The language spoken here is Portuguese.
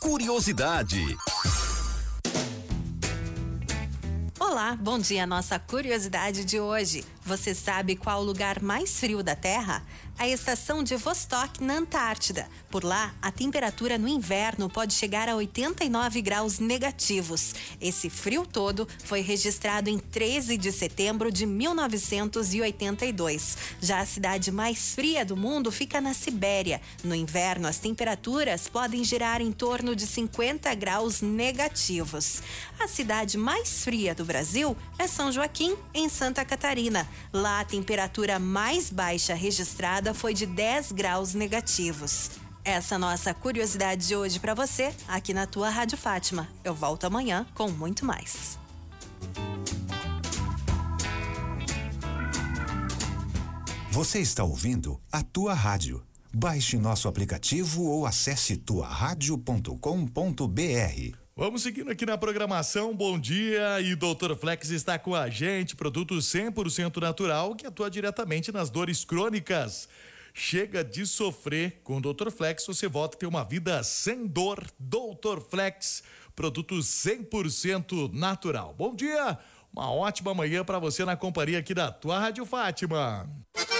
Curiosidade. Olá, bom dia. Nossa curiosidade de hoje. Você sabe qual o lugar mais frio da Terra? A estação de Vostok, na Antártida. Por lá, a temperatura no inverno pode chegar a 89 graus negativos. Esse frio todo foi registrado em 13 de setembro de 1982. Já a cidade mais fria do mundo fica na Sibéria. No inverno, as temperaturas podem girar em torno de 50 graus negativos. A cidade mais fria do Brasil é São Joaquim, em Santa Catarina. Lá, a temperatura mais baixa registrada foi de 10 graus negativos. Essa nossa curiosidade de hoje para você, aqui na tua Rádio Fátima. Eu volto amanhã com muito mais. Você está ouvindo a Tua Rádio. Baixe nosso aplicativo ou acesse tuaradio.com.br. Vamos seguindo aqui na programação. Bom dia, e Dr. Flex está com a gente, produto 100% natural que atua diretamente nas dores crônicas. Chega de sofrer. Com o Dr. Flex você volta a ter uma vida sem dor. Dr. Flex, produto 100% natural. Bom dia, uma ótima manhã para você na companhia aqui da tua Rádio Fátima.